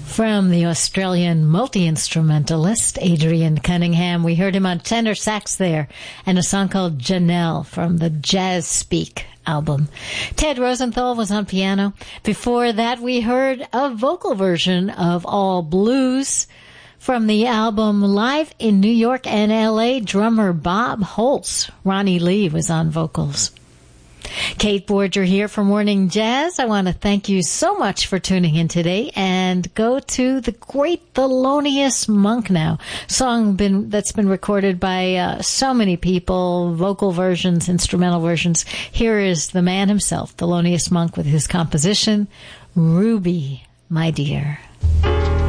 From the Australian multi-instrumentalist Adrian Cunningham. We heard him on tenor sax there, and a song called Janelle from the Jazz Speak album. Ted Rosenthal was on piano. Before that, we heard a vocal version of All Blues from the album Live in New York and L.A. Drummer Bob Holtz. Ronnie Lee was on vocals. Kate Borger here for Morning Jazz. I want to thank you so much for tuning in today, and go to the great Thelonious Monk now. Song that's been recorded by so many people, vocal versions, instrumental versions. Here is the man himself, Thelonious Monk, with his composition, Ruby, My Dear.